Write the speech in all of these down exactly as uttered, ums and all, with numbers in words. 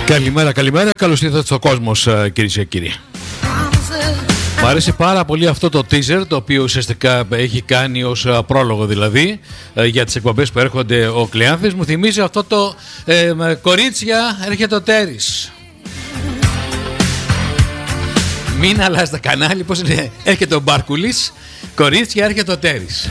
Καλημέρα, καλημέρα. Καλώς ήρθατε στο Κόσμος, κυρίες και κύριοι. Μ' αρέσει πάρα πολύ αυτό το teaser, το οποίο ουσιαστικά έχει κάνει ως πρόλογο δηλαδή για τις εκπομπές που έρχονται ο Κλεάνθης. Μου θυμίζει αυτό το ε, κορίτσια, έρχεται ο Τέρης. Μην αλλάζετε κανάλι, πώς είναι, έρχεται ο Μπάρκουλης, κορίτσια, έρχεται ο Τέρης.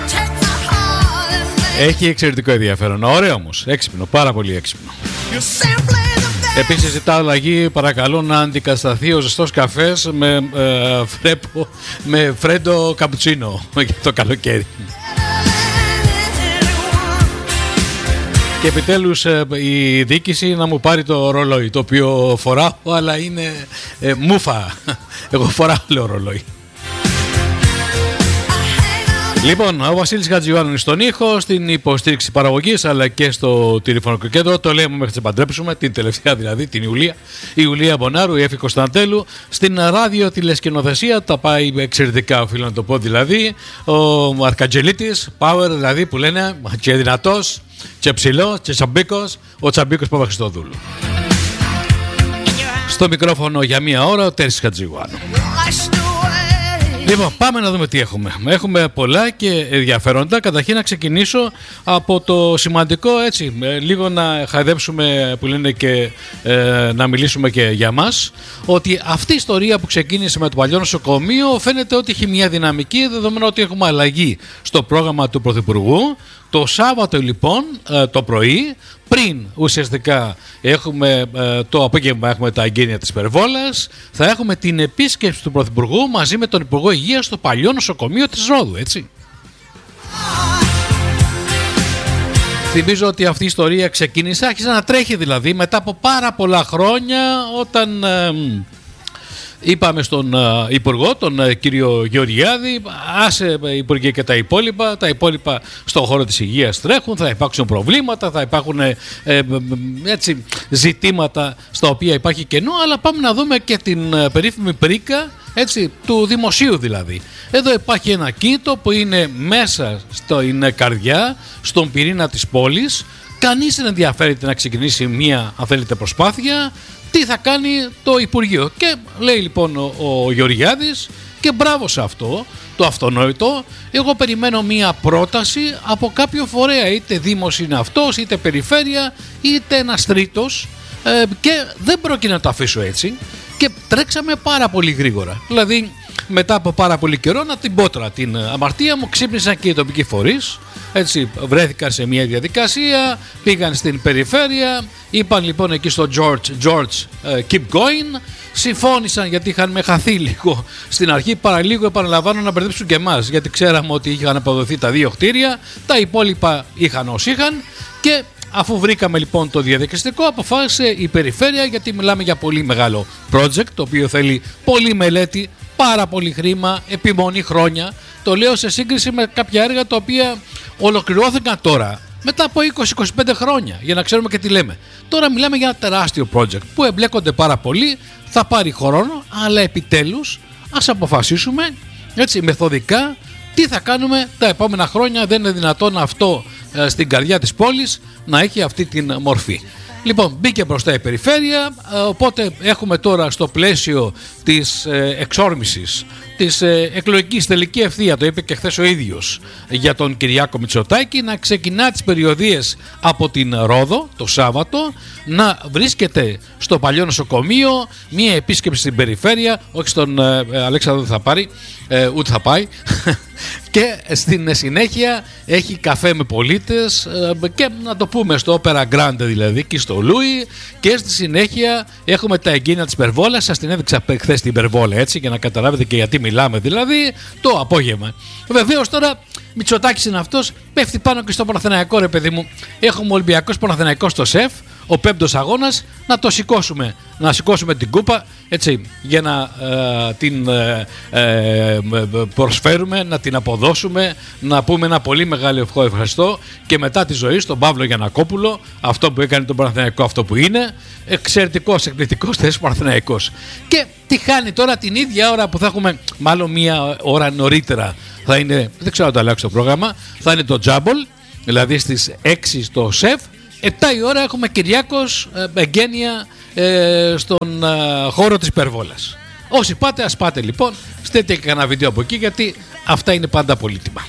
Έχει εξαιρετικό ενδιαφέρον. Ωραίο όμως, έξυπνο, πάρα πολύ έξυπνο. Επίσης ζητάω αλλαγή, παρακαλώ, να αντικατασταθεί ο ζεστός καφές με, ε, φρέπο, με φρέντο καπουτσίνο για το καλοκαίρι. Και επιτέλους ε, η διοίκηση να μου πάρει το ρολόι, το οποίο φοράω, αλλά είναι ε, μούφα. Εγώ φοράω, λέω, ρολόι. Λοιπόν, ο Βασίλης Χατζιωάννου στον ήχο, στην υποστήριξη παραγωγής αλλά και στο τηλεφωνικό κέντρο. Το λέμε μέχρι να παντρέψουμε, την τελευταία δηλαδή, την Ιουλία. Η Ιουλία Μπονάρου, η Εφη Κωνσταντέλου. Στην ράδιο τηλεσκηνοθεσία τα πάει εξαιρετικά, οφείλω να το πω δηλαδή. Ο Αρκαντζελίτης, power δηλαδή που λένε, και δυνατός, και ψηλός, και τσαμπίκος, ο Τσαμπίκος Παπαχριστοδούλου. Στο μικρόφωνο για μία ώρα ο Τέρης Χατζιωάννου. Λοιπόν, πάμε να δούμε τι έχουμε. Έχουμε πολλά και ενδιαφέροντα. Καταρχήν να ξεκινήσω από το σημαντικό, έτσι, λίγο να χαϊδέψουμε που λένε και ε, να μιλήσουμε και για μας. Ότι αυτή η ιστορία που ξεκίνησε με το παλιό νοσοκομείο φαίνεται ότι έχει μια δυναμική, δεδομένου ότι έχουμε αλλαγή στο πρόγραμμα του Πρωθυπουργού. Το Σάββατο λοιπόν το πρωί, πριν ουσιαστικά έχουμε το απόγευμα έχουμε τα εγγένεια της Περβόλας, θα έχουμε την επίσκεψη του Πρωθυπουργού μαζί με τον Υπουργό Υγείας στο παλιό νοσοκομείο της Ρόδου, έτσι. Θυμίζω ότι αυτή η ιστορία ξεκίνησε, άρχισε να τρέχει δηλαδή μετά από πάρα πολλά χρόνια, όταν ε, είπαμε στον uh, Υπουργό, τον uh, κύριο Γεωργιάδη, άσε Υπουργέ και τα υπόλοιπα, τα υπόλοιπα στον χώρο της υγείας τρέχουν, θα υπάρξουν προβλήματα, θα υπάρχουν ε, ε, έτσι, ζητήματα στα οποία υπάρχει κενό, αλλά πάμε να δούμε και την uh, περίφημη πρίκα, έτσι, του δημοσίου δηλαδή. Εδώ υπάρχει ένα κήπο που είναι μέσα στην καρδιά, στον πυρήνα της πόλης, κανείς δεν ενδιαφέρεται να ξεκινήσει μία, αν θέλετε, προσπάθεια. Τι θα κάνει το Υπουργείο? Και λέει λοιπόν ο, ο Γεωργιάδης, και μπράβο σε αυτό το αυτονόητο, εγώ περιμένω μία πρόταση από κάποιο φορέα, είτε δήμος είναι αυτός, είτε περιφέρεια, είτε ένας τρίτος, ε, και δεν πρόκειται να το αφήσω έτσι. Και τρέξαμε πάρα πολύ γρήγορα. Δηλαδή, μετά από πάρα πολύ καιρό, να την πω τώρα την αμαρτία μου, ξύπνησαν και οι τοπικοί φορείς. Έτσι, βρέθηκαν σε μια διαδικασία, πήγαν στην περιφέρεια, είπαν λοιπόν εκεί στο George, George, uh, keep going. Συμφώνησαν, γιατί είχαν με χαθεί λίγο στην αρχή, παραλίγο επαναλαμβάνω να μπερδέψουν και εμάς, γιατί ξέραμε ότι είχαν αποδοθεί τα δύο κτίρια, τα υπόλοιπα είχαν όσοι είχαν. Και αφού βρήκαμε λοιπόν το διαδικαστικό, αποφάσισε η περιφέρεια, γιατί μιλάμε για πολύ μεγάλο project, το οποίο θέλει πολύ μελέτη, πάρα πολύ χρήμα, επιμονή χρόνια. Το λέω σε σύγκριση με κάποια έργα τα οποία ολοκληρώθηκαν τώρα, μετά από είκοσι με είκοσι πέντε χρόνια, για να ξέρουμε και τι λέμε. Τώρα μιλάμε για ένα τεράστιο project που εμπλέκονται πάρα πολύ, θα πάρει χρόνο, αλλά επιτέλους ας αποφασίσουμε, έτσι, μεθοδικά, τι θα κάνουμε τα επόμενα χρόνια. Δεν είναι δυνατόν αυτό ε, στην καρδιά της πόλης να έχει αυτή την μορφή. Λοιπόν, μπήκε μπροστά η περιφέρεια, οπότε έχουμε τώρα στο πλαίσιο της ε, εξόρμησης, της ε, εκλογικής τελική ευθεία, το είπε και χθες ο ίδιος, για τον Κυριάκο Μητσοτάκη, να ξεκινά τις περιοδίες από την Ρόδο το Σάββατο, να βρίσκεται στο παλιό νοσοκομείο, μία επίσκεψη στην περιφέρεια, όχι στον ε, Αλέξανδρο δεν θα πάρει, ε, ούτε θα πάει, και στην συνέχεια έχει καφέ με πολίτες, ε, και να το πούμε στο Opera Grande δηλαδή, και στο Λούι, και στη συνέχεια έχουμε τα εγγένεια της Περβόλας. Σας την έδειξα χθες την Περβόλα, έτσι, για να καταλάβετε και γιατί μιλάμε δηλαδή, το απόγευμα. Βεβαίως τώρα Μητσοτάκης είναι αυτός, πέφτει πάνω και στο Παναθηναϊκό, ρε παιδί μου. Έχουμε Ολυμπιακός Παναθηναϊκός στο ΣΕΦ, ο πέμπτος αγώνας, να το σηκώσουμε, να σηκώσουμε την κούπα, έτσι, για να ε, την ε, ε, προσφέρουμε, να την αποδώσουμε, να πούμε ένα πολύ μεγάλο ευχαριστώ και μετά τη ζωή στον Παύλο Γιαννακόπουλο, αυτό που έκανε τον Παναθηναϊκό, αυτό που είναι, εξαιρετικός, εκπληκτικός θέσης Παναθηναϊκός. Και τι χάνει τώρα την ίδια ώρα που θα έχουμε, μάλλον μία ώρα νωρίτερα, θα είναι, δεν ξέρω αν το αλλάξει το πρόγραμμα, θα είναι το Τζάμπολ, δηλαδή στις έξι στο ΣΕΦ, επτά η ώρα έχουμε Κυριάκος ε, εγγένεια ε, στον ε, χώρο της υπερβόλας. Όσοι πάτε, ας πάτε λοιπόν, στέλνετε και κανένα βίντεο από εκεί, γιατί αυτά είναι πάντα πολύτιμα.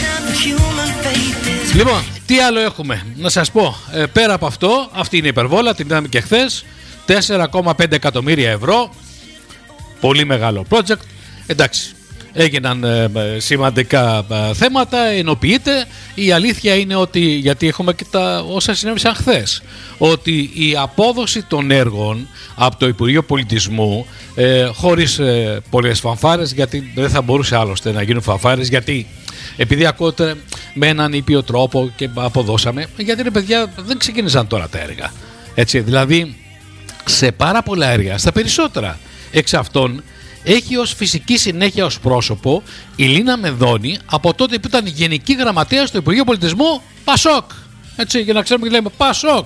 Λοιπόν, τι άλλο έχουμε να σας πω, ε, πέρα από αυτό, αυτή είναι η υπερβόλα, την είδαμε και χθες, τέσσερα κόμμα πέντε εκατομμύρια ευρώ, πολύ μεγάλο project, εντάξει. Έγιναν ε, σημαντικά ε, θέματα, ενοποιείται. Η αλήθεια είναι ότι, γιατί έχουμε και τα όσα συνέβησαν χθες, ότι η απόδοση των έργων από το Υπουργείο Πολιτισμού, ε, χωρίς ε, πολλές φανφάρες, γιατί δεν θα μπορούσε άλλωστε να γίνουν φανφάρες, γιατί επειδή ακούτε με έναν ήπιο τρόπο και αποδώσαμε, γιατί ρε παιδιά δεν ξεκίνησαν τώρα τα έργα. Έτσι, δηλαδή σε πάρα πολλά έργα, στα περισσότερα εξ αυτών, έχει ως φυσική συνέχεια ως πρόσωπο η Λίνα Μεδόνη από τότε που ήταν γενική γραμματέα στο Υπουργείο Πολιτισμού Πασόκ. Έτσι, για να ξέρουμε και λέμε Πασόκ.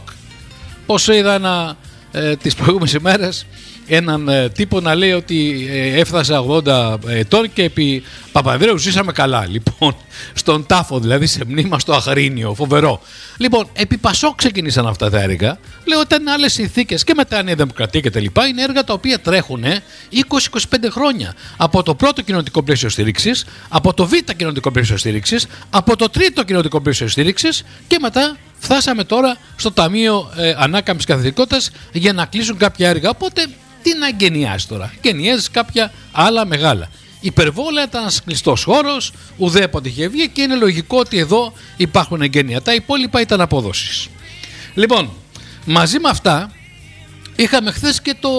Πώς είδα ένα, ε, τις προηγούμενες ημέρες έναν ε, τύπο να λέει ότι ε, έφτασα ογδόντα ετών και επί Παπανδρέου ζήσαμε καλά. Λοιπόν, στον τάφο, δηλαδή σε μνήμα στο Αγρίνιο, φοβερό. Λοιπόν, επί Πασόκ ξεκινήσαν αυτά τα έργα. Λέω ότι ήταν άλλες συνθήκες και μετά η Δημοκρατία και τα λοιπά. Είναι έργα τα οποία τρέχουν είκοσι με είκοσι πέντε χρόνια. Από το πρώτο κοινωνικό πλαίσιο στήριξης, από το β κοινωνικό πλαίσιο στήριξης, από το τρίτο κοινωνικό πλαίσιο στήριξης και μετά φτάσαμε τώρα στο Ταμείο ε, Ανάκαμψης Καθημερινότητας για να κλείσουν κάποια έργα. Οπότε τι να εγκαινιάσει τώρα, εγκαινιάζει κάποια άλλα μεγάλα. Η υπερβόλα ήταν ένας κλειστός χώρος, ουδέποτε είχε βγει και είναι λογικό ότι εδώ υπάρχουν εγγένεια. Τα υπόλοιπα ήταν αποδόσεις. Λοιπόν, μαζί με αυτά είχαμε χθες και το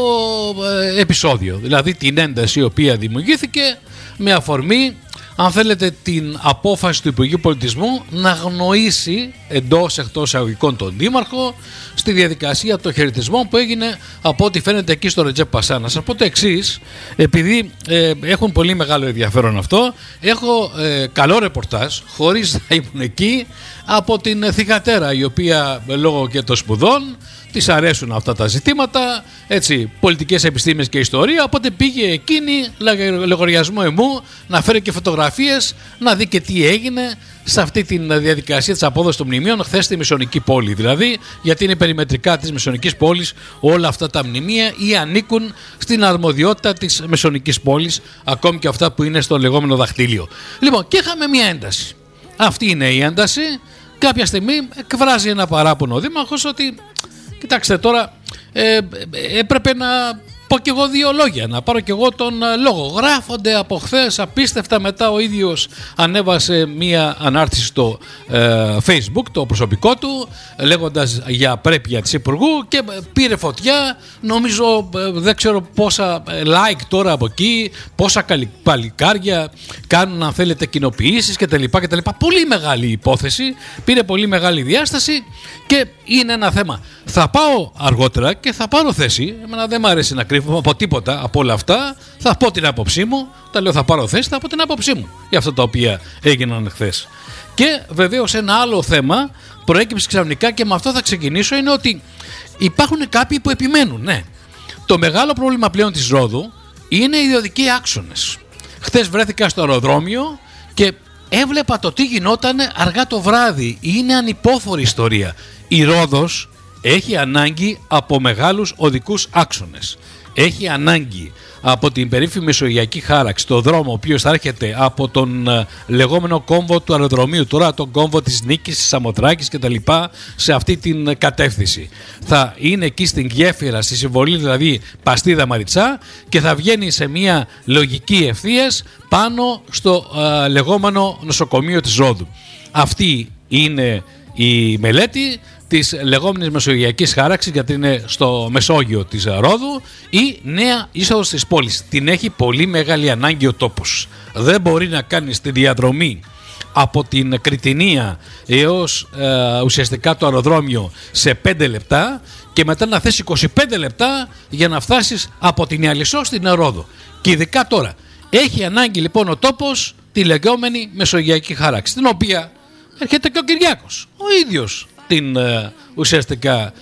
ε, επεισόδιο, δηλαδή την ένταση η οποία δημιουργήθηκε με αφορμή, αν θέλετε, την απόφαση του Υπουργείου Πολιτισμού να αγνοήσει εντός εκτός εισαγωγικών τον Δήμαρχο στη διαδικασία των χαιρετισμών που έγινε από ό,τι φαίνεται εκεί στο Ρετζέπ Πασά. Να σας πω το εξής, επειδή ε, έχουν πολύ μεγάλο ενδιαφέρον αυτό, έχω ε, καλό ρεπορτάζ, χωρίς να ήμουν εκεί, από την θυγατέρα, η οποία λόγω και των σπουδών της αρέσουν αυτά τα ζητήματα, έτσι, πολιτικές επιστήμες και ιστορία, οπότε πήγε εκείνη, λογαριασμό εμού, να φέρει και φωτογραφίες, να δει και τι έγινε σε αυτή τη διαδικασία της απόδοσης των μνημείων χθες στη Μεσονική πόλη. Δηλαδή, γιατί είναι περιμετρικά της Μεσονικής πόλης όλα αυτά τα μνημεία ή ανήκουν στην αρμοδιότητα της Μεσονικής πόλης, ακόμη και αυτά που είναι στο λεγόμενο δαχτύλιο. Λοιπόν, και είχαμε μια ένταση. Αυτή είναι η ένταση. Κάποια στιγμή εκφράζει ένα παράπονο ο Δήμαρχος ότι, κοιτάξτε τώρα, ε, έπρεπε να πω κι εγώ δύο λόγια, να πάρω κι εγώ τον λόγο. Γράφονται από χθες απίστευτα, μετά ο ίδιος ανέβασε μία ανάρτηση στο ε, Facebook, το προσωπικό του, λέγοντας για πρέπεια της Υπουργού και πήρε φωτιά, νομίζω ε, δεν ξέρω πόσα like τώρα από εκεί, πόσα παλικάρια κάνουν, αν θέλετε, κοινοποιήσεις κτλ. κτλ. Πολύ μεγάλη υπόθεση, πήρε πολύ μεγάλη διάσταση και είναι ένα θέμα. Θα πάω αργότερα και θα πάρω θέση, εμένα δεν μου αρέσει να κρύβω από τίποτα από όλα αυτά, θα πω την άποψή μου, τα λέω θα πάρω θέση, θα πω την άποψή μου για αυτά τα οποία έγιναν χθες. Και βεβαίως ένα άλλο θέμα προέκυψε ξαφνικά και με αυτό θα ξεκινήσω, είναι ότι υπάρχουν κάποιοι που επιμένουν, ναι. Το μεγάλο πρόβλημα πλέον της Ρόδου είναι οι ιδιωτικοί άξονες. Χθες βρέθηκα στο αεροδρόμιο και έβλεπα το τι γινόταν αργά το βράδυ. Είναι ανυπόφορη ιστορία. Η Ρόδος έχει ανάγκη από μεγάλους οδικούς άξονες. Έχει ανάγκη από την περίφημη μεσογειακή χάραξη, το δρόμο ο οποίος θα έρχεται από τον uh, λεγόμενο κόμβο του αεροδρομίου, τώρα τον κόμβο της Νίκης, της Σαμοθράκης και τα λοιπά, σε αυτή την κατεύθυνση. Θα είναι εκεί στην γέφυρα, στη συμβολή δηλαδή Παστίδα Μαριτσά, και θα βγαίνει σε μια λογική ευθείας πάνω στο uh, λεγόμενο νοσοκομείο της Ρόδου. Αυτή είναι η μελέτη της λεγόμενης μεσογειακής χάραξης, γιατί είναι στο Μεσόγειο της Ρόδου, ή νέα είσοδος της πόλης. Την έχει πολύ μεγάλη ανάγκη ο τόπος. Δεν μπορεί να κάνεις τη διαδρομή από την Κρητινία έως ε, ουσιαστικά το αεροδρόμιο σε πέντε λεπτά και μετά να θες είκοσι πέντε λεπτά για να φτάσεις από την Ιαλισσό στην Ρόδο. Και ειδικά τώρα έχει ανάγκη λοιπόν ο τόπος τη λεγόμενη μεσογειακή χάραξη, την οποία έρχεται και ο Κυριάκος ο ίδιος την ε, ουσιαστικά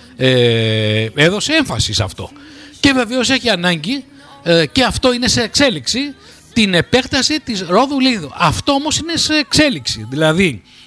ε, έδωσε έμφαση σε αυτό. Και βεβαίως έχει ανάγκη, ε, και αυτό είναι σε εξέλιξη, την επέκταση της Ρόδου Λίδου. Αυτό όμως είναι σε εξέλιξη. Δηλαδή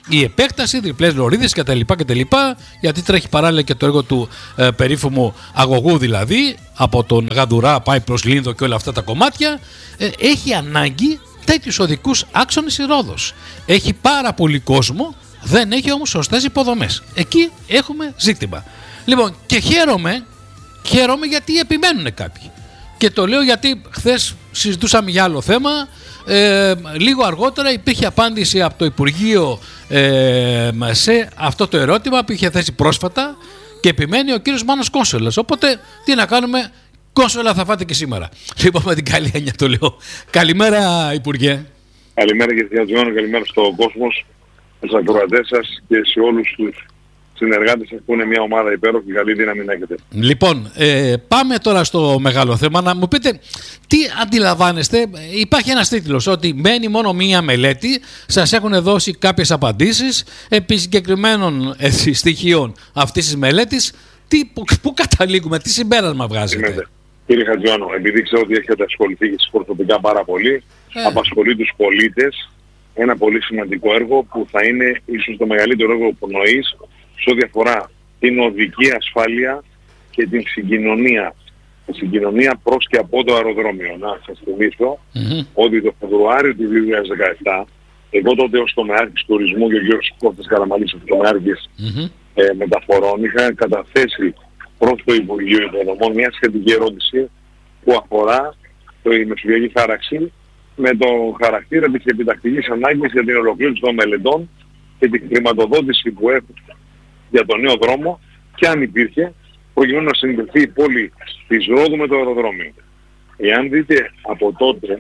η επέκταση, διπλές λωρίδες κτλ. κτλ. Γιατί τρέχει παράλληλα και το έργο του ε, περίφημου αγωγού, δηλαδή από τον Γαδουρά πάει προς Λίνδο και όλα αυτά τα κομμάτια. Ε, έχει ανάγκη τέτοιους οδικούς άξονες η Ρόδος. Έχει πάρα πολύ κόσμο, δεν έχει όμως σωστές υποδομές. Εκεί έχουμε ζήτημα. Λοιπόν, και χαίρομαι, χαίρομαι γιατί επιμένουν κάποιοι. Και το λέω γιατί χθες συζητούσαμε για άλλο θέμα. Ε, λίγο αργότερα υπήρχε απάντηση από το Υπουργείο ε, σε αυτό το ερώτημα που είχε θέσει πρόσφατα και επιμένει ο κύριος Μάνος Κόνσολας. Οπότε τι να κάνουμε, Κόνσολα θα φάτε και σήμερα. Λοιπόν, με την καλή έννοια το λέω. Καλημέρα, Υπουργέ. Καλημέρα κύριε Χατζηβάνο, καλημέρα στον κόσμο, στους ακροατές σας και σε όλους τους συνεργάτες σας που είναι μια ομάδα υπέροχη. Καλή δύναμη να έχετε. Λοιπόν, ε, πάμε τώρα στο μεγάλο θέμα. Να μου πείτε τι αντιλαμβάνεστε. Υπάρχει ένας τίτλος ότι μένει μόνο μία μελέτη. Σας έχουν δώσει κάποιες απαντήσεις επί συγκεκριμένων έτσι, στοιχείων αυτής της μελέτης. Τι, που, που καταλήγουμε, τι συμπέρασμα βγάζετε? Είμαι, κύριε Χατζηβάνο, επειδή ξέρω ότι έχετε ασχοληθεί και προσωπικά πάρα πολύ, ε. απασχολεί τους πολίτες ένα πολύ σημαντικό έργο που θα είναι ίσως το μεγαλύτερο έργο πνοής σε ό,τι αφορά την οδική ασφάλεια και την συγκοινωνία. Η συγκοινωνία προς και από το αεροδρόμιο. Να σας θυμίσω mm-hmm. ότι το Φεβρουάριο του δύο χιλιάδες δεκαεπτά, εγώ τότε ως τομεάρχης τουρισμού και ο Γιώργος Κώστας Καραμαλής ως τομεάρχης mm-hmm. ε, μεταφορών, είχα καταθέσει προς το Υπουργείο Υποδομών μια σχετική ερώτηση που αφορά το η μεσογειακή χάραξη με το χαρακτήρα της επιτακτικής ανάγκης για την ολοκλήρωση των μελετών και την χρηματοδότηση που έχουν για τον νέο δρόμο και αν υπήρχε προκειμένου να συνδεθεί η πόλη της Ρόδου με το αεροδρόμιο. Εάν δείτε από τότε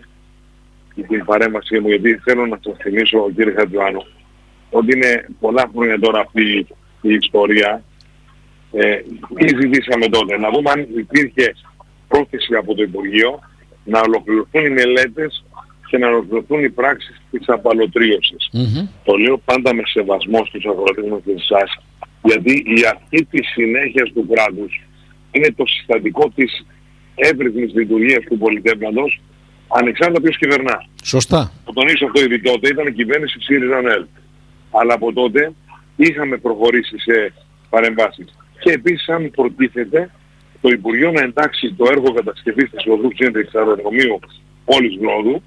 την παρέμβασή μου, γιατί θέλω να σας θυμίσω κύριε Χατζηβάνο ότι είναι πολλά χρόνια τώρα αυτή η ιστορία, ε, τι ζητήσαμε τότε, να δούμε αν υπήρχε πρόθεση από το Υπουργείο να ολοκληρωθούν οι μελέτες και να ολοκληρωθούν οι πράξεις της απαλωτρίωσης. Mm-hmm. Το λέω πάντα με σεβασμό στους αγροτές μας και εσάς, γιατί η αρχή της συνέχειας του κράτους είναι το συστατικό της εύρυθμης λειτουργίας του πολιτεύματος, ανεξάρτητα ποιος κυβερνά. Σωστά. Το τονίσω αυτό ήδη τότε, ήταν η κυβέρνηση ΣΥΡΙΖΑ-ΝΕΛ. Αλλά από τότε είχαμε προχωρήσει σε παρεμβάσεις. Και επίσης αν προτίθεται το Υπουργείο να εντάξει το έργο κατασκευής της οδού σύνδεξης αεροδρομίου πόλης Γλόδου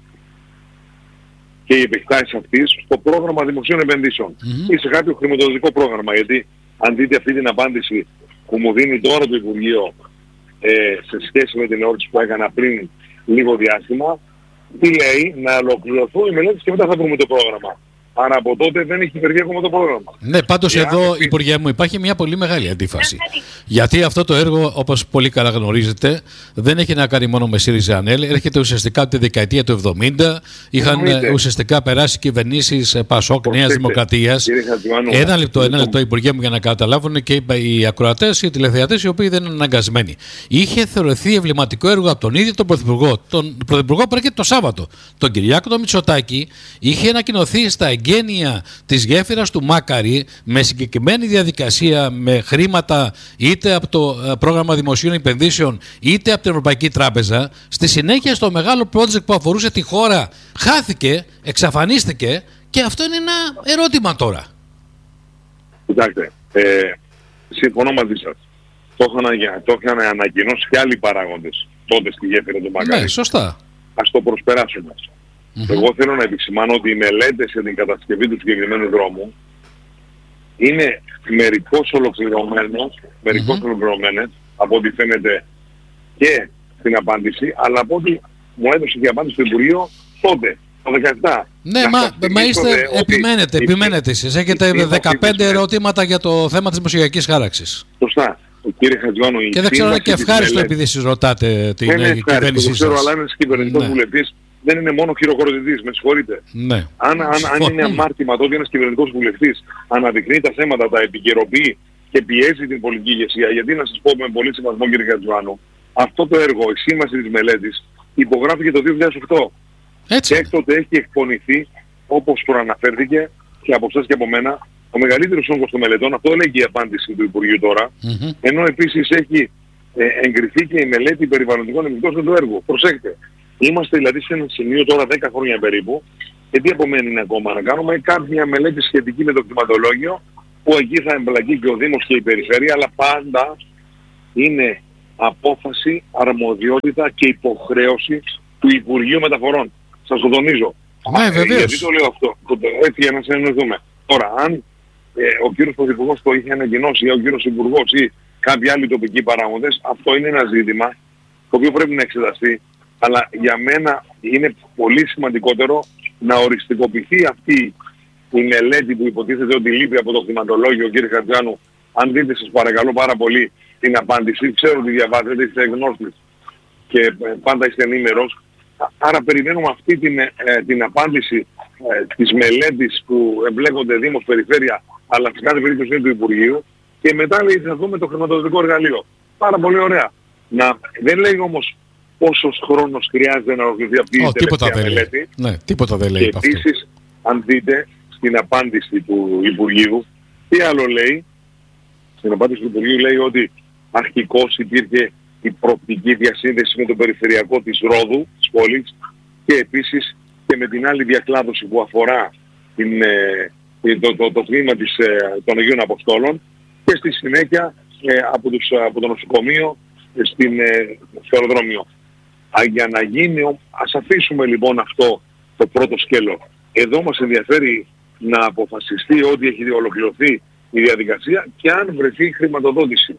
και οι επεκτάσεις αυτής στο πρόγραμμα δημοσίων επενδύσεων mm-hmm. ή σε κάποιο χρηματοδοτικό πρόγραμμα. Γιατί αν δείτε αυτή την απάντηση που μου δίνει τώρα το Υπουργείο ε, σε σχέση με την ερώτηση που έκανα πριν λίγο διάστημα, τι λέει, να ολοκληρωθούν οι μελέτες και μετά θα βρούμε το πρόγραμμα. Άρα από τότε δεν έχει υπερβεί ακόμα το πρόγραμμα. Ναι, πάντως και εδώ, αν... Υπουργέ μου, υπάρχει μια πολύ μεγάλη αντίφαση. Γιατί αυτό το έργο, όπως πολύ καλά γνωρίζετε, δεν έχει να κάνει μόνο με ΣΥΡΙΖΑ-ΑΝΕΛ. Έρχεται ουσιαστικά από τη δεκαετία του εβδομήντα. Είχαν Εννοείται. ουσιαστικά περάσει κυβερνήσεις ΠΑΣΟΚ, Νέας Δημοκρατίας. Ένα λεπτό, ένα λεπτό, Υπουργέ μου, για να καταλάβουν και οι ακροατές, οι τηλεθεατές, οι οποίοι δεν είναι αναγκασμένοι. Είχε θεωρηθεί εμβληματικό έργο από τον ίδιο τον Πρωθυπουργό. Τον Πρωθυπουργό που έρχεται το Σάββατο. Τον Κυριάκο τον Μητσοτάκη, είχε ανακοινωθεί στα εγγένεια της γέφυρας του Μάκαρη με συγκεκριμένη διαδικασία, με χρήματα είτε από το πρόγραμμα δημοσίων επενδύσεων είτε από την Ευρωπαϊκή Τράπεζα. Στη συνέχεια στο μεγάλο project που αφορούσε τη χώρα χάθηκε, εξαφανίστηκε και αυτό είναι ένα ερώτημα τώρα. Κοιτάξτε, ε, συμφωνώ μαζί σας. Το είχαν, το είχαν ανακοινώσει και άλλοι παράγοντες τότε στη γέφυρα του Μάκαρη. Ναι, σωστά. Ας το προσπεράσουμε. Mm-hmm. Εγώ θέλω να επισημάνω ότι οι μελέτες για την κατασκευή του συγκεκριμένου δρόμου είναι μερικώς ολοκληρωμένες, μερικώς mm-hmm. ολοκληρωμένες από ό,τι φαίνεται και στην απάντηση, αλλά από ό,τι μου έδωσε και η απάντηση στο Υπουργείο τότε, το δεκαεπτά. Ναι, μα, μα είστε, επιμένετε, επιμένετε εσείς. Έχετε δεκαπέντε ερωτήματα για το θέμα της μεσογειακής χάραξης. Σωστά. Κύριε Χατζηβάνο, και δεν ξέρω αν και ευχάριστο επειδή εσείς ρωτάτε την κυβέρνησή σας. Δεν ξέρω, αλλά ένας κυβερνητικός βουλευτής δεν είναι μόνο χειροκροτητής, με συγχωρείτε. Ναι. Αν, αν, αν είναι αμάρτημα τότε ένας κυβερνητικός βουλευτής αναδεικνύει τα θέματα, τα επικαιροποιεί και πιέζει την πολιτική ηγεσία, γιατί να σας πω με πολύ σεβασμό κύριε Χατζηβάνο, αυτό το έργο, η σύμβαση της μελέτης, υπογράφηκε το δύο χιλιάδες οκτώ. Έτσι. Και έκτοτε έχει εκπονηθεί, όπως προαναφέρθηκε και από εσάς και από μένα, ο μεγαλύτερος όγκος των μελετών, αυτό έλεγε η απάντηση του Υπουργείου τώρα, mm-hmm. ενώ επίσης έχει ε, εγκριθεί και η μελέτη περιβαλλοντικών επιπτώσεων του έργου. Προσέξτε, Είμαστε δηλαδή σε ένα σημείο τώρα δέκα χρόνια περίπου, και τι απομένει ακόμα? Να κάνουμε κάποια μελέτη σχετική με το κτηματολόγιο, που εκεί θα εμπλακεί και ο Δήμος και η Περιφέρεια, αλλά πάντα είναι απόφαση, αρμοδιότητα και υποχρέωση του Υπουργείου Μεταφορών. Σας το τονίζω. Ναι, βεβαίως. Γιατί το λέω αυτό? Έτσι, για να συνεννοηθούμε. Τώρα, αν ε, ο κύριος Πρωθυπουργός το είχε ανακοινώσει, ή ο κύριος Υπουργός ή κάποιοι άλλοι τοπικοί παράγοντες, αυτό είναι ένα ζήτημα το οποίο πρέπει να εξεταστεί. Αλλά για μένα είναι πολύ σημαντικότερο να οριστικοποιηθεί αυτή η μελέτη που υποτίθεται ότι λείπει από το κτηματολόγιο, κύριε Χατζιάννου. Αν δείτε, σας παρακαλώ πάρα πολύ, την απάντηση, ξέρω ότι διαβάζετε, είστε γνώστης και πάντα είστε ενήμερος. Άρα περιμένουμε αυτή την, ε, την απάντηση ε, της μελέτης που εμπλέκονται Δήμος, Περιφέρεια, αλλά σε κάθε περίπτωση είναι του Υπουργείου, και μετά λέει θα δούμε το χρηματοδοτικό εργαλείο. Πάρα πολύ ωραία. Να, δεν λέει όμως πόσος χρόνος χρειάζεται να ολοκληρωθεί αυτή η τελευταία μελέτη. Ναι, τίποτα δεν λέει. Και επίσης, αν δείτε στην απάντηση του Υπουργείου, τι άλλο λέει? Στην απάντηση του Υπουργείου λέει ότι αρχικώς υπήρχε η προοπτική διασύνδεση με το περιφερειακό της Ρόδου, της πόλης, και επίσης και με την άλλη διακλάδωση που αφορά την, ε, το, το, το τμήμα της, ε, των Αγίων Αποστόλων, και στη συνέχεια ε, από, τους, από το νοσοκομείο ε, στην, ε, στο αεροδρόμιο. Α, για να γίνει, ας αφήσουμε λοιπόν αυτό το πρώτο σκέλος. Εδώ μας ενδιαφέρει να αποφασιστεί ότι έχει ολοκληρωθεί η διαδικασία και αν βρεθεί χρηματοδότηση.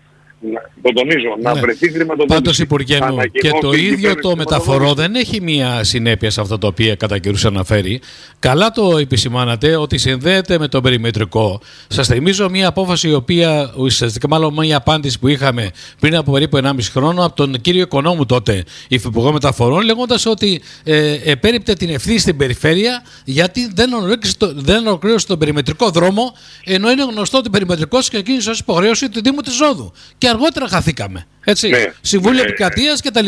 Το τονίζω, ναι. Να βρεθεί χρηματοδότηση. Πάντως, Υπουργέ μου, και το ίδιο το μεταφορό δεν έχει μία συνέπεια σε αυτό το οποίο κατά καιρούς αναφέρει. Καλά το επισημάνατε ότι συνδέεται με το περιμετρικό. Σας θυμίζω μία απόφαση, η οποία ουσιαστικά, μάλλον μία απάντηση που είχαμε πριν από περίπου ενάμιση χρόνο από τον κύριο Οικονόμου, τότε υφυπουργό μεταφορών, λέγοντας ότι ε, επέριπτε την ευθύνη στην περιφέρεια γιατί δεν ολοκλήρωσε, το, δεν ολοκλήρωσε τον περιμετρικό δρόμο, ενώ είναι γνωστό ότι ο περιμετρικός ξεκίνησε ως υποχρέωση του Δήμου της Ρόδου. Και αργότερα χαθήκαμε. Έτσι. Ναι, Συμβούλιο ναι, Επικρατείας κτλ.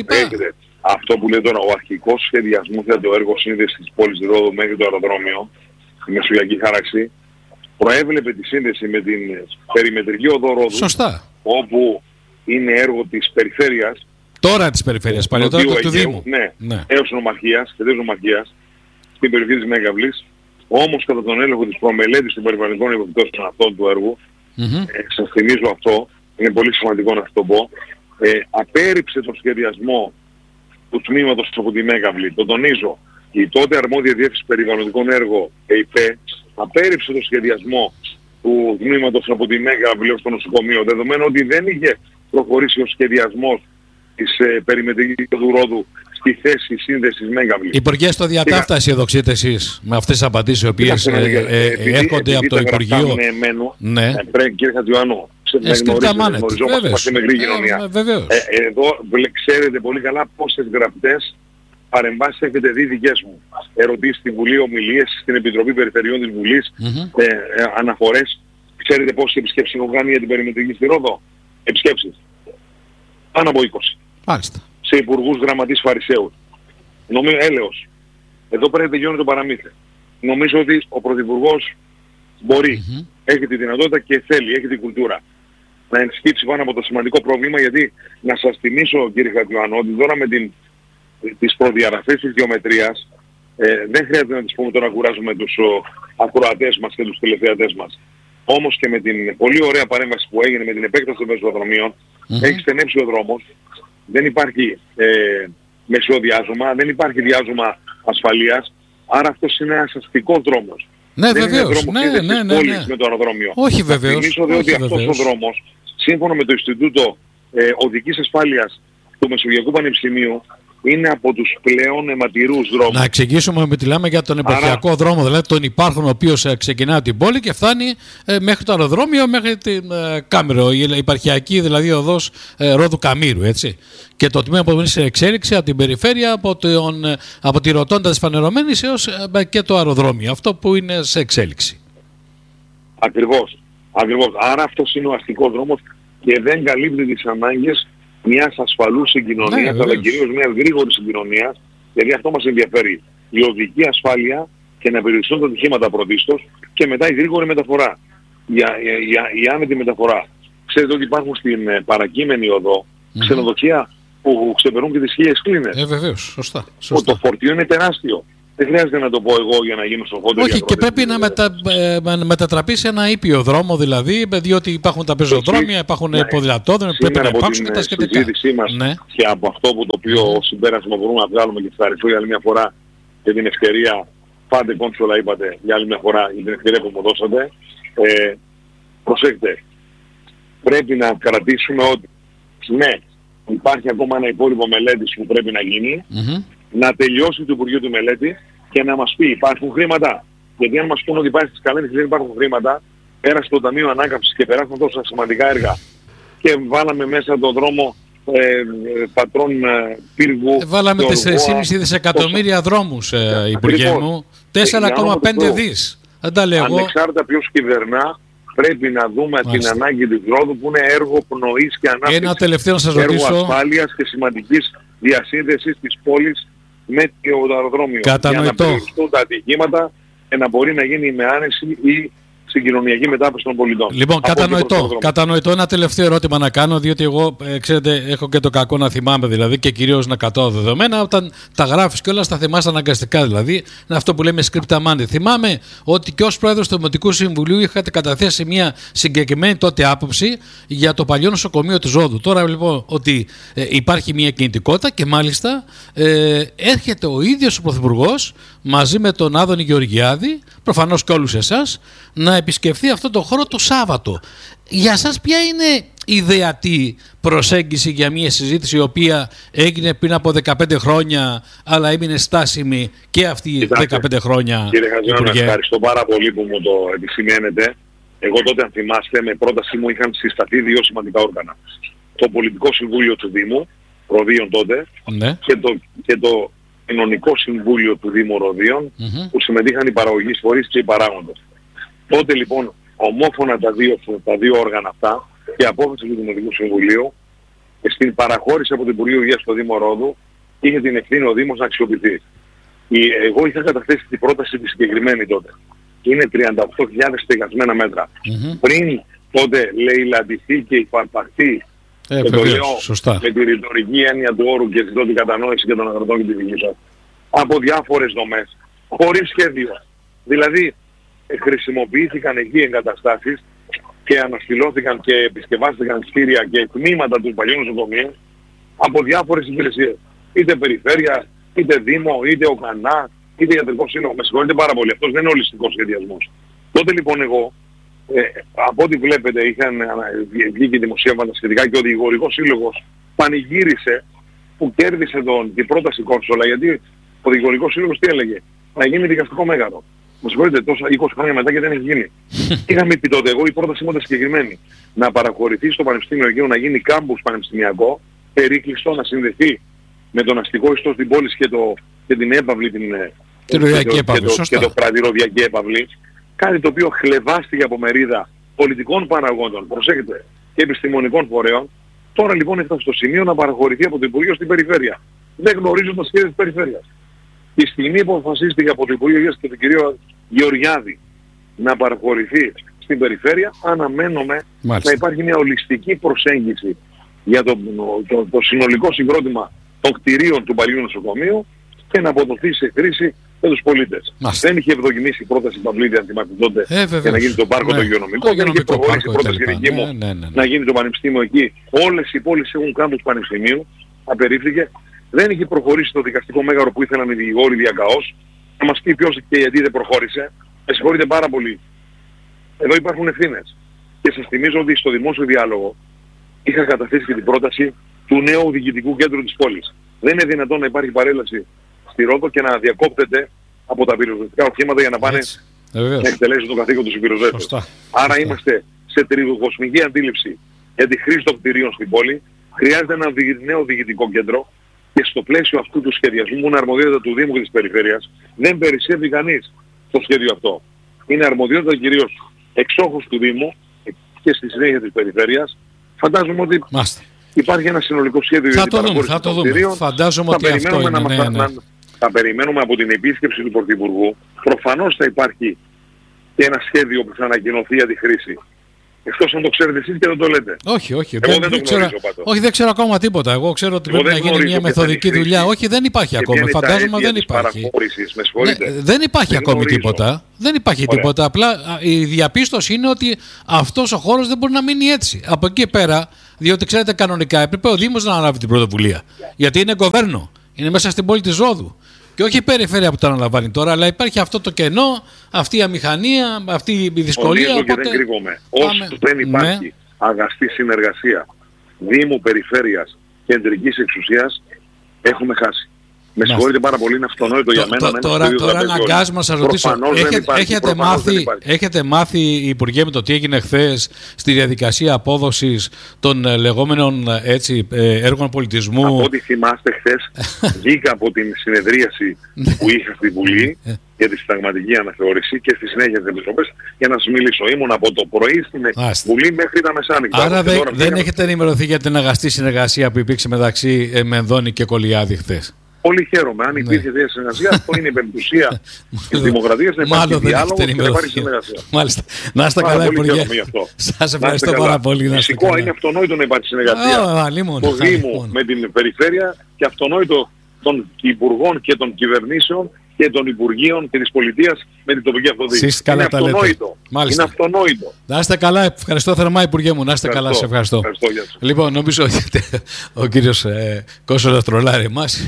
Αυτό που λέει τώρα, ο αρχικός σχεδιασμός για το έργο σύνδεσης της πόλης Ρόδου μέχρι το αεροδρόμιο, η Μεσογειακή Χάραξη, προέβλεπε τη σύνδεση με την περιμετρική οδό Ρόδου. Σωστά. Όπου είναι έργο της περιφέρειας. Τώρα της περιφέρειας, παλαιότερα του, του Δήμου. Ναι, ναι. Έως νομαρχίας, και νομαρχίας, στην περιοχή της Μέγαβλης. Όμως κατά τον έλεγχο της προμελέτης των περιβαλλοντικών επιπτώσεων αυτών του έργου, mm-hmm. ε, σας θυμίζω αυτό, είναι πολύ σημαντικό να σας το πω, ε, απέρριψε τον σχεδιασμό του τμήματος από τη Μέγαβλη. Το τονίζω, η τότε αρμόδια διεύθυνση περιβαλλοντικών έργων, ΕΙΠΕ, απέρριψε τον σχεδιασμό του τμήματος από τη Μέγαβλη ως το νοσοκομείο, δεδομένου ότι δεν είχε προχωρήσει ο σχεδιασμός της ε, περιμετρικής του Ρόδου στη θέση σύνδεσης Μέγαβλη. Υπουργέ, στο διατάφτα αισιοδοξείτε εσείς με αυτές τις απαντήσεις οι οποίες ε, ε, ε, έρχονται από το Υπουργείο. Με εμένου, ναι. ε, πρέπει, κύριε Χατζιωάννου, γνωριζόμαστε, είμαστε μικρή κοινωνία. Ε, ε, εδώ ξέρετε πολύ καλά πόσες γραπτές παρεμβάσεις έχετε δει δικές μου. Ερωτήσεις στη Βουλή, ομιλίες στην Επιτροπή Περιφερειών της Βουλής, mm-hmm. ε, ε, αναφορές. Ξέρετε πόσες επισκέψεις έχω κάνει για την περιμετρική στη Ρόδο? Επισκέψεις. Πάνω από είκοσι. Μάλιστα. Σε υπουργούς, γραμματείς, φαρισαίους. Νομίζω έλεος. Εδώ πρέπει να τελειώνει το παραμύθι. Νομίζω ότι ο Πρωθυπουργός μπορεί, mm-hmm. έχει τη δυνατότητα και θέλει, έχει την κουλτούρα να ενσκύψει πάνω από το σημαντικό πρόβλημα, γιατί να σας θυμίσω, κύριε Χατζιωάννου, ότι τώρα με την, τις προδιαγραφές της γεωμετρίας ε, δεν χρειάζεται να τις πούμε τώρα να κουράζουμε τους ο, ακροατές μας και τους τηλεθεατές μας. Όμως και με την πολύ ωραία παρέμβαση που έγινε με την επέκταση των μεσοδρομίων, mm-hmm. έχει στενέψει ο δρόμος, δεν υπάρχει ε, μεσοδιάζωμα, δεν υπάρχει διάζωμα ασφαλείας, άρα αυτός είναι ένας αστικός δρόμος. Ναι, δεν βεβαίως. Είναι ναι, ναι, ναι, ναι. με το αεροδρόμιο. Όχι βεβαίως. Θυμίζω δε ότι αυτός ο δρόμος, σύμφωνα με το Ινστιτούτο ε, Οδικής Ασφάλειας του Μεσογειακού Πανεπιστημίου, είναι από τους πλέον αιματηρούς δρόμους. Να εξηγήσουμε ότι μιλάμε για τον επαρχιακό Άρα... δρόμο, δηλαδή τον υπάρχον ο οποίος ε, ξεκινάει από την πόλη και φτάνει ε, μέχρι το αεροδρόμιο, μέχρι την ε, Κάμερο, η επαρχιακή δηλαδή οδός ε, Ρόδου Καμήρου, έτσι. Και το τμήμα που είναι σε εξέλιξη από την περιφέρεια, από, τον, ε, από τη Ροτόντα της Φανερωμένης έως ε, και το αεροδρόμιο, αυτό που είναι σε εξέλιξη. Ακριβώς. Ακριβώς. Άρα αυτός είναι ο αστικός δρόμος και δεν καλύπτει τις ανάγκες μιας ασφαλούς συγκοινωνίας, ναι, αλλά κυρίως μιας γρήγορης συγκοινωνίας, γιατί αυτό μας ενδιαφέρει. Η οδική ασφάλεια και να περιοριστούν τα ατυχήματα πρωτίστως και μετά η γρήγορη μεταφορά. Η, η, η, η άνετη μεταφορά. Ξέρετε ότι υπάρχουν στην παρακείμενη οδό mm-hmm. ξενοδοχεία που ξεπερνούν και τις χίλιες κλίνες. Ε, βεβαίως, σωστά. σωστά. Το φορτίο είναι τεράστιο. Δεν χρειάζεται να το πω εγώ για να γίνω σοφότερος. Όχι, και πρέπει να μετα, ε, μετατραπεί σε ένα ήπιο δρόμο, δηλαδή, διότι υπάρχουν τα πεζοδρόμια, υπάρχουν ναι. ποδηλατόδρομοι, πρέπει να υπάρξουν και τα σχετικά. Στην συζήτησή μας ναι. και από αυτό που το οποίο mm. συμπέρασμα μπορούμε να βγάλουμε και ευχαριστώ για άλλη μια φορά και την ευκαιρία, πάντε κόνσολα είπατε για άλλη μια φορά για την ευκαιρία που μου δώσατε. Ε, προσέξτε, πρέπει να κρατήσουμε ότι ναι, υπάρχει ακόμα ένα υπόλοιπο μελέτης που πρέπει να γίνει, mm-hmm. να τελειώσει το Υπουργείο τη μελέτη και να μας πει υπάρχουν χρήματα. Γιατί αν μας πούνε ότι υπάρχει στις καλένδες και δεν υπάρχουν χρήματα, πέρασε το Ταμείο Ανάκαμψης και περάσαν τόσα σημαντικά έργα και βάλαμε μέσα τον δρόμο ε, πατρών ε, πύργου. Ε, βάλαμε τέσσερα κόμμα πέντε δισεκατομμύρια τόσα... δρόμους, ε, Υπουργέ μου. τέσσερα κόμμα πέντε δις. Δεν τα λέω εγώ. Ανεξάρτητα ποιος κυβερνά, πρέπει να δούμε Μάλιστα. την ανάγκη της Ρόδου που είναι έργο πνοής και ανάπτυξης. Ένα τελευταίο να σας έργο ρωτήσω. ασφάλειας και σημαντικής διασύνδεσης της πόλης με το αεροδρόμιο. Κατανοητό. Για να περιοριστούν τα ατυχήματα και να μπορεί να γίνει με άνεση η συγκοινωνιακή μετάπτωση των πολιτών. Λοιπόν, κατανοητό. Κατανοητό. Ένα τελευταίο ερώτημα να κάνω, διότι εγώ, ε, ξέρετε, έχω και το κακό να θυμάμαι, δηλαδή, και κυρίως να κατώ δεδομένα. Όταν τα γράφεις και όλα, τα θυμάσαι αναγκαστικά, δηλαδή. Είναι αυτό που λέμε scripta manti. Θυμάμαι ότι και ως πρόεδρος του Δημοτικού Συμβουλίου είχατε καταθέσει μια συγκεκριμένη τότε άποψη για το παλιό νοσοκομείο της Ρόδου. Τώρα, λοιπόν, ότι ε, υπάρχει μια κινητικότητα και μάλιστα ε, έρχεται ο ίδιος ο Πρωθυπουργός μαζί με τον Άδωνη Γεωργιάδη, προφανώς και όλους εσάς, να επισκεφθεί αυτό το χώρο το Σάββατο. Για σας ποια είναι η ιδεατή προσέγγιση για μια συζήτηση η οποία έγινε πριν από δεκαπέντε χρόνια αλλά έμεινε στάσιμη και αυτή οι δεκαπέντε χρόνια? Κύριε Χατζηδάκη, ευχαριστώ πάρα πολύ που μου το επισημαίνετε. Εγώ τότε, αν θυμάστε, με πρότασή μου είχαν συσταθεί δύο σημαντικά όργανα. Το Πολιτικό Συμβούλιο του Δήμου, Ροδίων τότε, ναι. και, το, και το Κοινωνικό Συμβούλιο του Δήμου Ροδίων, mm-hmm. που συμμετείχαν οι παραγωγείς φορείς και οι παράγοντες. Τότε λοιπόν ομόφωνα τα δύο, τα δύο όργανα αυτά και απόφαση του Δημοτικού Συμβουλίου και στην παραχώρηση από το Υπουργείο Υγείας στο Δήμο Ρόδου είχε την ευθύνη ο Δήμος να αξιοποιηθεί. Η, εγώ είχα καταθέσει την πρόταση τη συγκεκριμένη τότε. Είναι τριάντα οκτώ χιλιάδες στεγασμένα μέτρα. Mm-hmm. Πριν τότε λαιλαντηθεί και υφαρπαχθεί, ε, και το λέω σωστά. με τη ρητορική έννοια του όρου και ζητώ την κατανόηση και των αγροτών και τη δική σας, από διάφορες δομές, χωρίς σχέδιο. Δηλαδή, χρησιμοποιήθηκαν εκεί εγκαταστάσεις και αναστηλώθηκαν και επισκευάστηκαν κτίρια και τμήματα του παλιού νοσοκομείου από διάφορες υπηρεσίες. Είτε περιφέρεια, είτε δήμο, είτε ΟΚΑΝΑ, είτε ιατρικό σύλλογο. Με συγχωρείτε πάρα πολύ. Αυτός δεν είναι ολιστικός σχεδιασμός. Τότε λοιπόν εγώ, ε, από ό,τι βλέπετε, είχαν βγει και δημοσίευματα σχετικά και ο Δικηγορικός Σύλλογος πανηγύρισε που κέρδισε τον, την πρόταση Κόρσολα, γιατί ο Δικηγορικός Σύλλογος τι έλεγε? Να γίνει δικαστικό μέγαρο. Με συγχωρείτε, τόσα είκοσι χρόνια μετά και δεν έχει γίνει. Είχαμε πει τότε, εγώ η πρότασή μου ήταν συγκεκριμένη. Να παραχωρηθεί στο Πανεπιστήμιο Αιγαίου να γίνει κάμπους πανεπιστημιακό, περίκλειστο, να συνδεθεί με τον αστικό ιστό στην πόλη και, το, και την έπαυλη, την, και το, έπαυλη, και το, και το πρατηροδιακή έπαυλη. Κάτι το οποίο χλεβάστηκε από μερίδα πολιτικών παραγόντων, προσέχετε, και επιστημονικών φορέων. Τώρα λοιπόν έφτασε στο σημείο να παραχωρηθεί από το Υπουργείο στην περιφέρεια. Δεν γνωρίζω τα σχέδια της περιφέρειας. Η στιγμή που αποφασίστηκε από το Υπουργείο Υγείας και τον κύριο Γεωργιάδη να παραχωρηθεί στην περιφέρεια, αναμένουμε Μάλιστα. να υπάρχει μια ολιστική προσέγγιση για το, το, το συνολικό συγκρότημα των κτηρίων του παλιού νοσοκομείου και να αποδοθεί σε χρήση με τους πολίτες. Μάλιστα. Δεν είχε ευδοκιμήσει η πρόταση Παυλίδη, αν θυμάστε τότε, ε, για να γίνει το πάρκο ναι. το υγειονομικό. Δεν είχε προχωρήσει η πρόταση δική μου ναι, ναι, ναι, ναι. να γίνει το πανεπιστήμιο εκεί. Όλες οι πόλεις έχουν κάμπους πανεπιστημίου, απερίφθηκε. Δεν είχε προχωρήσει το δικαστικό μέγαρο που ήθελαν οι δικηγόροι διακαώς. Θα μας πει ποιος και γιατί δεν προχώρησε. Με συγχωρείτε πάρα πολύ. Εδώ υπάρχουν ευθύνες. Και σας θυμίζω ότι στο δημόσιο διάλογο είχα καταθέσει και την πρόταση του νέου διοικητικού κέντρου της πόλης. Δεν είναι δυνατόν να υπάρχει παρέλαση στη Ρόδο και να διακόπτεται από τα πυροσβεστικά οχήματα για να πάνε Έτσι. να εκτελέσουν το καθήκον τους πυροσβέστες. Άρα είμαστε σε τριδοκοσμική αντίληψη για τη χρήση των κτηρίων στην πόλη. Χρειάζεται ένα νέο διοικητικό κέντρο. Και στο πλαίσιο αυτού του σχεδιασμού, που είναι αρμοδιότητα του Δήμου και της Περιφέρειας, δεν περισσεύει κανείς το σχέδιο αυτό. Είναι αρμοδιότητα κυρίως εξόχους του Δήμου και στη συνέχεια της Περιφέρειας. Φαντάζομαι ότι Μάστε. υπάρχει ένα συνολικό σχέδιο για την παραχώρηση των κτηρίων. Φαντάζομαι θα ότι αυτό είναι. Να ναι, ναι, ναι. Να, θα περιμένουμε από την επίσκεψη του Πρωθυπουργού. Προφανώς θα υπάρχει και ένα σχέδιο που θα ανακοινωθεί για τη χρήση Εκτός αν το ξέρετε εσείς και δεν το λέτε. Όχι, όχι. Εγώ δεν, δεν, δεν, το ξέρω, όχι, δεν ξέρω ακόμα τίποτα. Εγώ ξέρω ότι Εγώ πρέπει να γίνει μια μεθοδική δουλειά. Όχι, δεν υπάρχει ακόμα. Φαντάζομαι δεν υπάρχει. Με ναι, δεν υπάρχει δεν ακόμη γνωρίζω. τίποτα. Δεν υπάρχει Ωραία. τίποτα. Απλά η διαπίστωση είναι ότι αυτός ο χώρος δεν μπορεί να μείνει έτσι. Από εκεί πέρα, διότι ξέρετε κανονικά έπρεπε ο Δήμος να αναλάβει την πρωτοβουλία. Γιατί είναι γοβέρνο. Είναι μέσα στην πόλη της Ρόδου. Και όχι η περιφέρεια που το αναλαμβάνει τώρα, αλλά υπάρχει αυτό το κενό, αυτή η αμηχανία, αυτή η δυσκολία. Οπότε... οπότε... και δεν κρύβομαι. Όσο δεν υπάρχει ναι. αγαστή συνεργασία Δήμου, Περιφέρειας, Κεντρικής Εξουσίας, έχουμε χάσει. Με συγχωρείτε πάρα πολύ, είναι αυτονόητο για μένα. Τώρα, τώρα αναγκάζομαι να σας ρωτήσω, έχετε, έχετε, μάθει, έχετε μάθει, Υπουργέ, με το τι έγινε χθες στη διαδικασία απόδοσης των λεγόμενων έτσι, έργων πολιτισμού? Από ό,τι θυμάστε, χθες βγήκα από την συνεδρίαση που είχα στη Βουλή για τη συνταγματική αναθεώρηση και στη συνέχεια της Επιτροπής για να σας μιλήσω. Ήμουν από το πρωί στην Άστε. Βουλή μέχρι τα μεσάνυχτα. Άρα δεν, δεν έχετε ενημερωθεί για την αγαστή συνεργασία που υπήρξε μεταξύ Μενδώνη και Κολιάδη χθες? Πολύ χαίρομαι. Αν υπήρχε τέτοια συνεργασία, αυτό είναι η πεμπτουσία της δημοκρατίας. Να υπάρχει διάλογο και να υπάρχει συνεργασία. Μάλιστα. Να είστε καλά, Υπουργέ. Σας ευχαριστώ πάρα πολύ. Φυσικό είναι αυτονόητο να υπάρχει συνεργασία του Δήμου με την Περιφέρεια και αυτονόητο των Υπουργών και των κυβερνήσεων και των Υπουργείων και της Πολιτείας με την τοπική αυτοδιοίκηση. Είναι αυτονόητο. Είναι αυτονόητο. Να είστε καλά. Ευχαριστώ θερμά, Υπουργέ μου. Να είστε καλά. Σε ευχαριστώ. ευχαριστώ λοιπόν, νομίζω ότι ο κύριος ε, Κώσολας τρολάρει εμάς.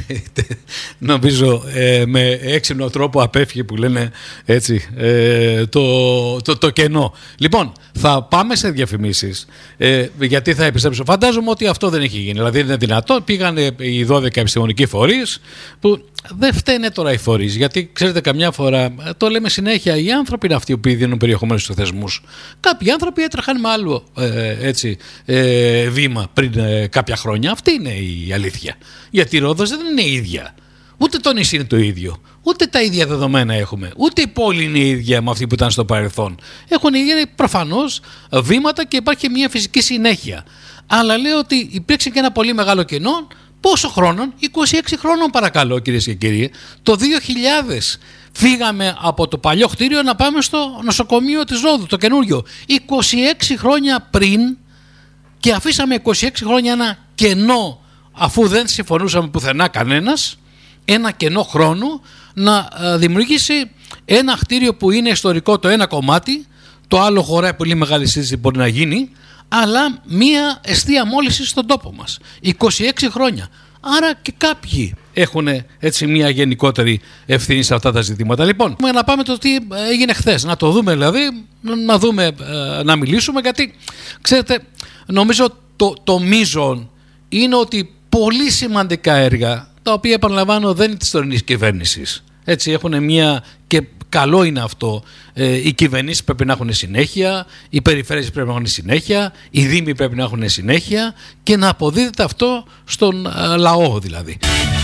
νομίζω ε, με έξυπνο τρόπο απέφυγε, που λένε έτσι, ε, το, το, το κενό. Λοιπόν, θα πάμε σε διαφημίσεις. Ε, γιατί θα επιστρέψω. Φαντάζομαι ότι αυτό δεν έχει γίνει. Δηλαδή είναι δυνατό. Πήγανε οι δώδεκα επιστημονικοί φορείς που δεν φταίνε τώρα οι φορείς. Γιατί ξέρετε, καμιά φορά το λέμε συνέχεια, οι άνθρωποι είναι αυτοί που δίνουν περιεχομένου στους θεσμούς. Κάποιοι άνθρωποι έτρεχαν με άλλο ε, έτσι, ε, βήμα πριν ε, κάποια χρόνια. Αυτή είναι η αλήθεια. Γιατί η Ρόδος δεν είναι η ίδια. Ούτε το νησί είναι το ίδιο. Ούτε τα ίδια δεδομένα έχουμε. Ούτε η πόλη είναι η ίδια με αυτή που ήταν στο παρελθόν. Έχουν γίνει προφανώς βήματα και υπάρχει μια φυσική συνέχεια. Αλλά λέω ότι υπήρξε και ένα πολύ μεγάλο κενό. Πόσο χρόνων? είκοσι έξι χρόνων, παρακαλώ, κυρίες και κύριοι. Το δύο χιλιάδες φύγαμε από το παλιό κτίριο να πάμε στο νοσοκομείο της Ρόδου, το καινούριο. είκοσι έξι χρόνια πριν, και αφήσαμε είκοσι έξι χρόνια ένα κενό, αφού δεν συμφωνούσαμε πουθενά κανένας, ένα κενό χρόνο να δημιουργήσει ένα κτίριο που είναι ιστορικό το ένα κομμάτι, το άλλο χωράει πολύ μεγάλη συζήτηση, μπορεί να γίνει, αλλά μία εστία μόλυνσης στον τόπο μας. είκοσι έξι χρόνια. Άρα και κάποιοι έχουν έτσι μία γενικότερη ευθύνη σε αυτά τα ζητήματα. Λοιπόν, να πάμε το τι έγινε χθες. Να το δούμε δηλαδή, να δούμε, να μιλήσουμε, γιατί ξέρετε, νομίζω το, το μείζον είναι ότι πολύ σημαντικά έργα, τα οποία επαναλαμβάνω δεν είναι της τωρινής κυβέρνησης. Έτσι έχουν μία, και καλό είναι αυτό, ε, οι κυβερνήσεις πρέπει να έχουν συνέχεια, οι περιφέρειες πρέπει να έχουν συνέχεια, οι δήμοι πρέπει να έχουν συνέχεια και να αποδίδεται αυτό στον ε, λαό δηλαδή.